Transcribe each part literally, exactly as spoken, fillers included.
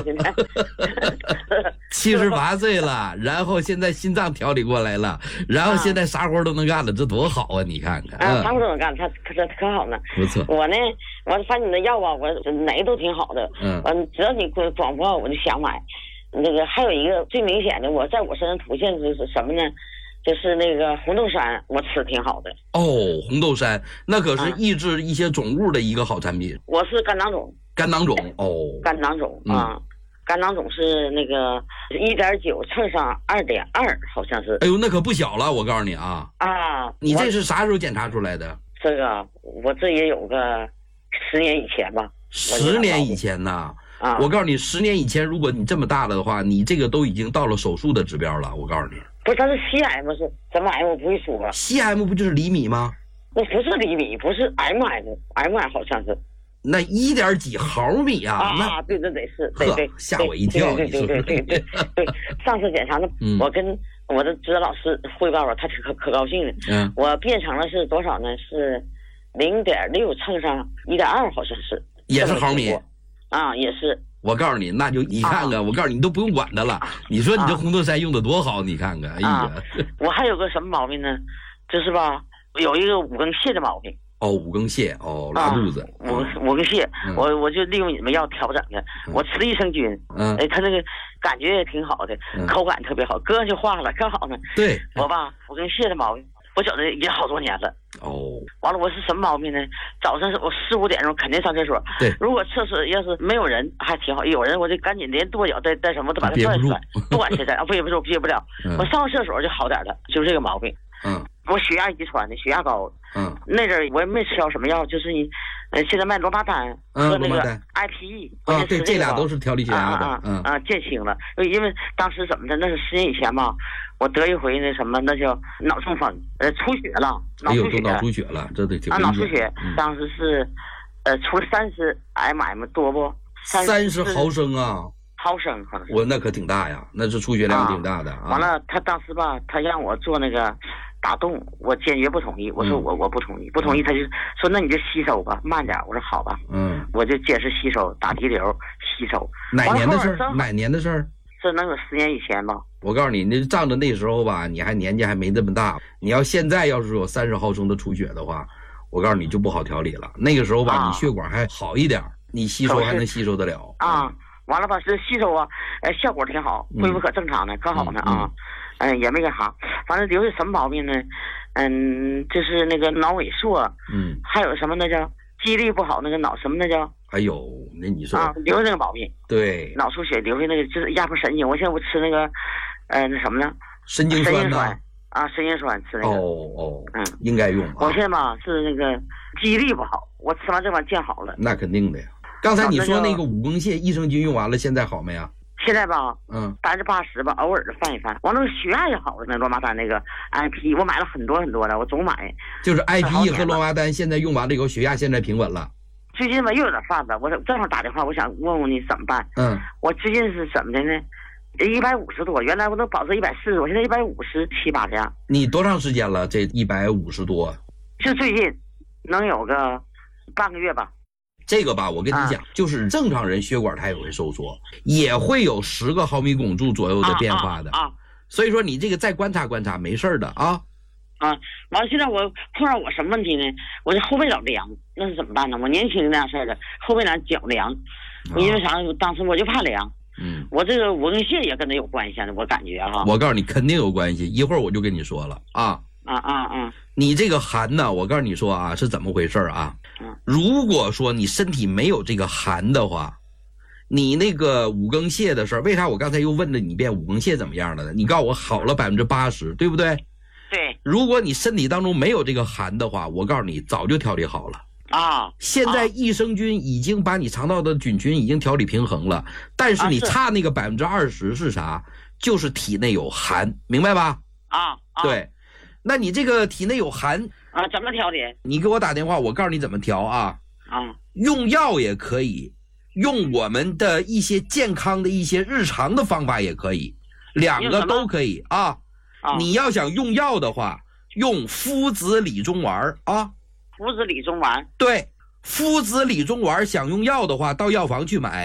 现在七十八岁了，然后现在心脏调理过来了，然后现在啥活都能干了，这多好啊！你看看啊，啥活都能干，他可是可好呢。 不错。 我呢，我发现你的药啊，我哪个都挺好的。 嗯， 嗯，只要你广播，我就想买。那个还有一个最明显的，我在我身上凸现就是什么呢？就是那个红豆杉，我吃挺好的。 哦，红豆杉那可是抑制一些肿物的一个好产品。 我是肝囊肿。 肝囊肿哦。 肝囊肿啊。嗯，肝囊肿是那个一点九乘上二点二，好像是。 哎呦，那可不小了，我告诉你啊。 啊， 你这是啥时候检查出来的？ 这个我这也有个十年以前吧。 十年以前呢？啊，我告诉你，十年以前，如果你这么大了的话，你这个都已经到了手术的指标了。我告诉你， 不是，它是 C M 是什么 M 我不会说。 C M 不就是厘米吗？ 那不是厘米，不是 M M，M M 好像是。 那一点几毫米啊？ 啊，对对对，是，对对， 吓我一跳！ 对对对对对对，上次检查呢，我跟我的指导老师汇报了，他可可高兴了。嗯，我变成了是多少呢？是零点六乘上一点二，好像是。 也是毫米。 啊，也是。 我告诉你，那就你看看，啊、我告诉你，你都不用管它了。啊、你说你这红豆杉用的多好，你看看，哎呀、啊。 我还有个什么毛病呢？就是吧，有一个五更泻的毛病。 哦，五更泻，哦，拉肚子。 啊、五五更泻，嗯、我我就利用你们药调整的。嗯、我吃了益生菌，嗯，哎，它那个感觉也挺好的，嗯、口感特别好，搁上就化了，可好呢。 对。 我吧，五更泻的毛病。我觉得也好多年了。 哦， 完了，我是什么毛病呢？早上我四五点钟肯定上厕所。 对， 如果厕所要是没有人，还挺好；有人，我就赶紧连跺脚带带什么都把它拽出来，不管谁在啊，憋不住，憋不了。嗯、我上厕所就好点了，就是这个毛病。 嗯， 我血压遗传的，血压高。 嗯， 那阵我也没吃着什么药，就是你，呃，现在卖罗巴丹和那个 I P E。 啊，对，这俩都是调理血压的。 嗯啊，减轻了，因为当时怎么的？那是十年以前嘛。我得一回那什么，那叫脑中风，呃，出血了，脑出血， 脑出血了，这得挺啊，脑出血，嗯、当时是，呃，出了三十 mm 多不？ 三十毫升啊， 毫升好像是。 我那可挺大呀，那是出血量挺大的。啊、 完了，他当时吧，他让我做那个打洞，我坚决不同意。我说我、嗯、我不同意，不同意，他就说那你就吸收吧，慢点。我说好吧， 嗯， 我就坚持吸收，打滴流吸收。 哪年的事儿？哪年的事儿？ 这能有十年以前吧？ 我告诉你，那仗着那时候吧，你还年纪还没这么大。你要现在要是有三十毫升的出血的话，我告诉你就不好调理了。那个时候吧，啊、你血管还好一点，你吸收还能吸收得了。 啊，完了吧，这吸收啊，呃，效果挺好，恢复可正常的，可好呢啊。嗯、呃，也没干啥，反正留下什么毛病呢？嗯，就是那个脑萎缩， 嗯， 还有什么那叫记忆力不好，那个脑什么那叫。 还有那你说啊，留下那个毛病， 对， 脑出血留下那个就是压迫神经。我现在我吃那个，呃，那什么呢？ 神经酸呢？ 啊，神经酸吃那个。 哦哦，嗯，应该用。 我现在吧是那个记忆力不好，我吃完这碗见好了。 那肯定的呀。刚才你说那个五更泻益生菌用完了，现在好没啊？ 现在吧， 嗯， 百分之八十吧，偶尔的翻一翻。完了，血压也好了。那罗马丹那个 I P， 我买了很多很多的，我总买。 就是 I P 和罗马丹现在用完了以后，血压现在平稳了。 最近吧又有点犯子，我正好打电话，我想问问你怎么办。 嗯， 我最近是怎么的呢？一百五十多，原来我都保持一百四十，我现在一百五十七八这样。 你多长时间了？这一百五十多？ 就最近，能有个半个月吧。 这个吧，我跟你讲，啊、就是正常人血管它也会收缩，也会有十个毫米汞柱左右的变化的。 啊，啊啊所以说你这个再观察观察，没事的啊。 啊，完了，现在我碰上我什么问题呢？我这后背老凉，那是怎么办呢？我年轻那样事儿的，后背呢脚凉，我因为啥？当时我就怕凉。 嗯， 我这个五更泻也跟它有关系的，我感觉哈。 我告诉你，肯定有关系，一会儿我就跟你说了啊。 啊啊啊！ 你这个寒呢，我告诉你说啊，是怎么回事啊？ 嗯， 如果说你身体没有这个寒的话，你那个五更泻的事儿，为啥我刚才又问了你一遍五更泻怎么样了呢？你告诉我好了百分之八十，对不对？ 对， 如果你身体当中没有这个寒的话，我告诉你早就调理好了啊。 现在益生菌已经把你肠道的菌群已经调理平衡了，但是你差那个百分之二十是啥？就是体内有寒，明白吧？ 啊，啊对，那你这个体内有寒啊，怎么调理？ 你给我打电话，我告诉你怎么调啊。 啊， 用药也可以，用我们的一些健康的一些日常的方法也可以，两个都可以啊。你要想用药的话，用夫子理中丸啊。 夫子理中丸， 对，夫子理中丸想用药的话，到药房去买。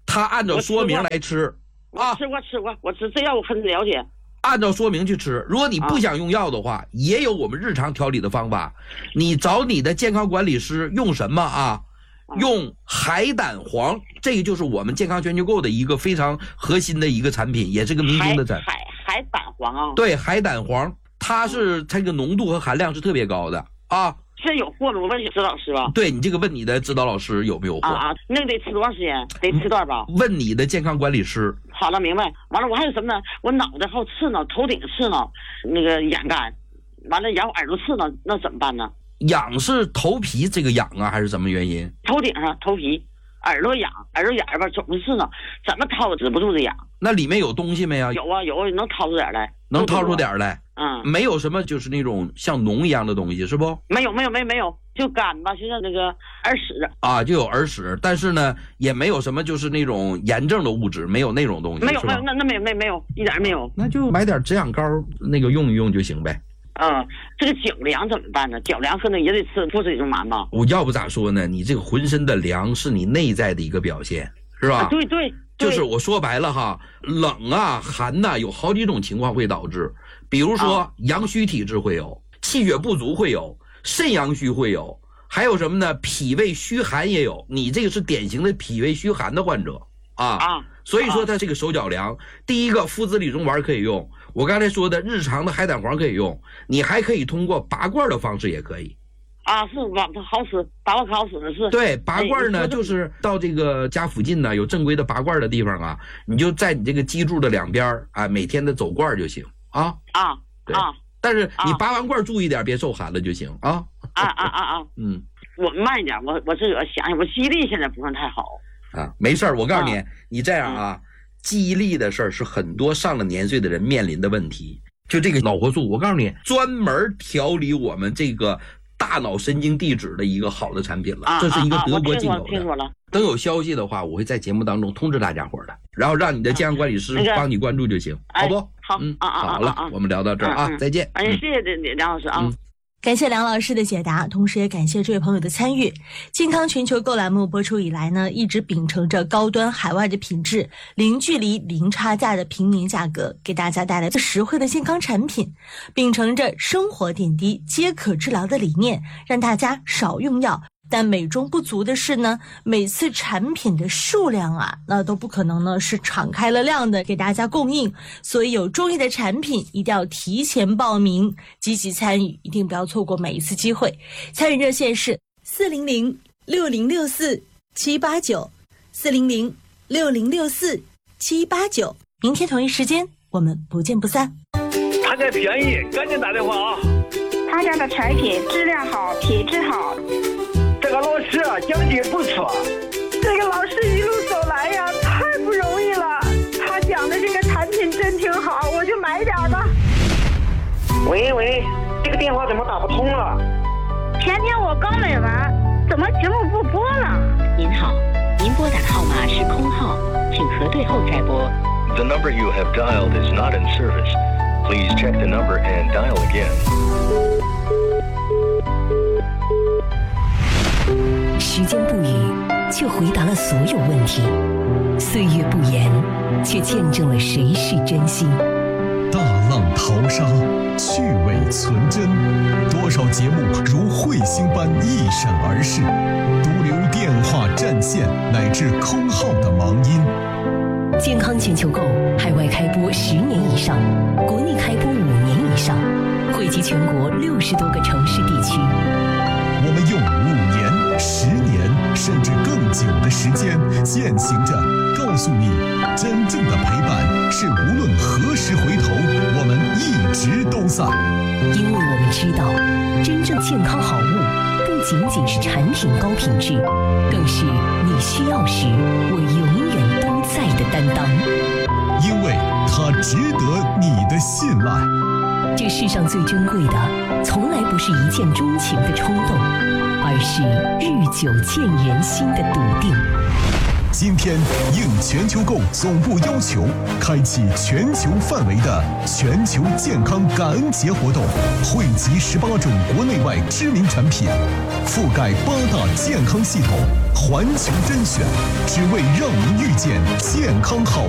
他按照说明来吃啊。吃过吃过，我吃这药我很了解。 按照说明去吃，如果你不想用药的话，啊、也有我们日常调理的方法。你找你的健康管理师用什么啊？用海胆黄，这个就是我们健康全球购的一个非常核心的一个产品，也是个明星的产品。 海海海胆黄啊？ 对，海胆黄，它是这个浓度和含量是特别高的啊。 这有货吗？我问指导老师吧。 对，你这个问你的指导老师有没有货啊啊？那个得吃多长时间？得吃段吧？ 问你的健康管理师。 好了，明白。完了，我还有什么呢？我脑袋好刺挠，头顶刺挠，那个眼干，完了痒，耳朵刺挠，那怎么办呢？ 痒是头皮这个痒啊，还是什么原因？ 头顶上头皮，耳朵痒，耳朵眼儿吧总是刺挠，怎么掏止不住的痒。 那里面有东西没有？ 有啊有啊，能掏出点来。 能掏出点来。 嗯， 没有什么就是那种像脓一样的东西是不？ 没有没有没有没有，就干吧，就像那个耳屎啊，就有耳屎，但是呢也没有什么就是那种炎症的物质，没有那种东西。 没有没有，那那没有没有没有，一点没有。 那就买点止痒膏那个用一用就行呗。 嗯，这个脚凉怎么办呢？脚凉可能也得吃附水中螨吧。 我要不咋说呢？你这个浑身的凉是你内在的一个表现，是吧？ 啊、对对。 就是我说白了哈，冷啊寒呐、啊，有好几种情况会导致，比如说阳虚体质会有，气血不足会有，肾阳虚会有，还有什么呢？脾胃虚寒也有。你这个是典型的脾胃虚寒的患者啊啊， 所以说他这个手脚凉，第一个附子理中丸可以用，我刚才说的日常的海胆黄可以用，你还可以通过拔罐的方式也可以。 啊，是吧？好使，拔罐可好使的是。 对，拔罐呢，就是到这个家附近呢有正规的拔罐的地方啊，你就在你这个脊柱的两边啊，每天的走罐就行啊。 啊， 对啊。但是你拔完罐注意点，别受寒了就行啊。 啊啊啊啊！ 嗯， 我慢一点，我我这个想想，我记忆力现在不算太好。 啊，没事儿，我告诉你，啊、你这样啊，记忆力的事儿是很多上了年岁的人面临的问题。就这个脑活素，我告诉你，专门调理我们这个。大脑神经递质的一个好的产品了， 啊、 这是一个德国进口的。 啊啊、听说了。 等有消息的话，我会在节目当中通知大家伙的，然后让你的健康管理师帮你关注就行， 啊、 好不？ 好， 嗯， 啊啊好了， 啊啊我们聊到这儿啊， 嗯、 再见。 哎，谢谢梁老师啊。 嗯感谢梁老师的解答，同时也感谢这位朋友的参与。健康全球购栏目播出以来呢，一直秉承着高端海外的品质，零距离零差价的平民价格，给大家带来实惠的健康产品，秉承着生活点滴皆可治疗的理念，让大家少用药。但美中不足的是呢，每次产品的数量啊，那都不可能呢是敞开了量的给大家供应，所以有中意的产品一定要提前报名，积极参与，一定不要错过每一次机会。参与热线是四零零六零六四七八九，四零零六零六四七八九。明天同一时间我们不见不散。 他家便宜，赶紧打电话啊！ 他家的产品质量好，品质好。 这个老师啊，讲的不错。 这个老师一路走来呀，太不容易了。他讲的这个产品真挺好，我就买点吧。 喂喂，这个电话怎么打不通了？ 前天我刚买完，怎么节目不播了？ 您好，您拨打的号码是空号，请核对后再拨。 The number you have dialed is not in service. Please check the number and dial again. 时间不语，却回答了所有问题；岁月不言，却见证了谁是真心。 大浪淘沙，趣味存真，多少节目如彗星般一闪而逝，独留电话占线乃至空号的忙音。 健康全球购海外开播十年以上，国内开播五年以上，惠及全国六十多个城市地区。 我们用五年、十年甚至更久的时间践行着，告诉你，真正的陪伴是无论何时回头，我们一直都在。 因为我们知道，真正健康好物不仅仅是产品高品质，更是你需要时我永远都在的担当。 因为它值得你的信赖。 这世上最珍贵的，从来不是一见钟情的冲动，而是日久见人心的笃定。 今天应全球购总部要求，开启全球范围的全球健康感恩节活动，汇集十八种国内外知名产品，覆盖八大健康系统，环球甄选，只为让您遇见健康好